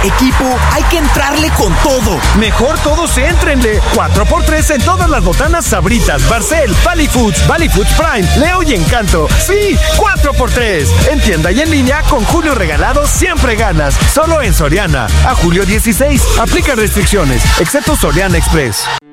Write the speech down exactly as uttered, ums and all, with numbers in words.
Equipo, hay que entrarle con todo. Mejor todos éntrenle. cuatro por tres en todas las botanas Sabritas, Barcel, Valley Foods, Valley Foods Prime, Leo y Encanto. Sí, cuatro por tres. En tienda y en línea, con Julio Regalado siempre ganas. Solo en Soriana. A julio dieciséis. Aplica restricciones, excepto Soriana Express.